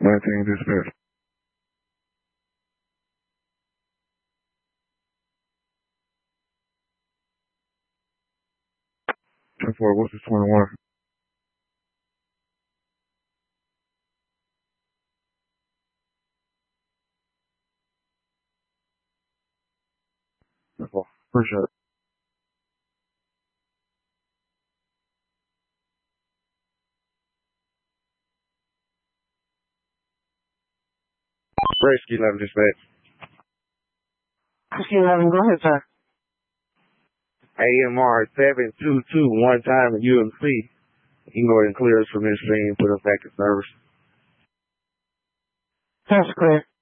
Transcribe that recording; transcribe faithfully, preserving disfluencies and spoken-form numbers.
nineteen dispatch. ten four, what's this twenty-one? ten four, appreciate it. Rescue eleven dispatch. Rescue eleven, go ahead, sir. A M R seven two two, one time in U M C. You can go ahead and clear us from this scene, put us back in service. That's clear.